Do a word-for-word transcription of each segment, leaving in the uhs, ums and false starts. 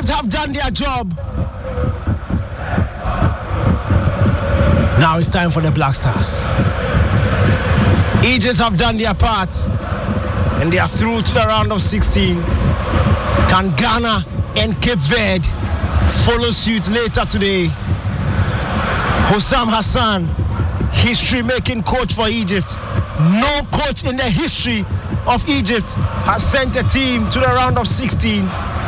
Egypt have done their job. Now it's time for the Black Stars. Egypt have done their part and they are through to the round of sixteen. Can Ghana and Cape Verde follow suit later today? Hossam Hassan, history-making coach for Egypt. No coach in the history of Egypt has sent a team to the round of sixteen.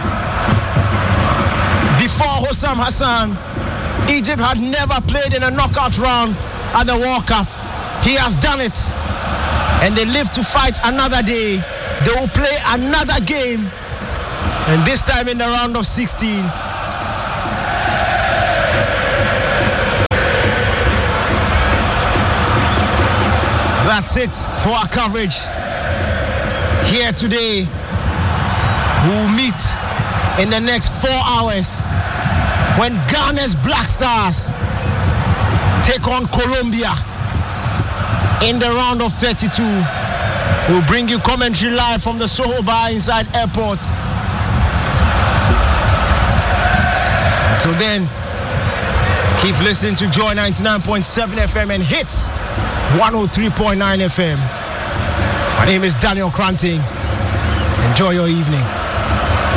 Before Hossam Hassan, Egypt had never played in a knockout round at the World Cup. He has done it. And they live to fight another day. They will play another game. And this time in the round of sixteen. That's it for our coverage here today. We'll meet in the next four hours when Ghana's Black Stars take on Colombia in the round of thirty-two. We'll bring you commentary live from the Soho Bar inside airport. Until then, keep listening to Joy ninety-nine point seven F M and Hits one oh three point nine F M. My name is Daniel Cranting. Enjoy your evening.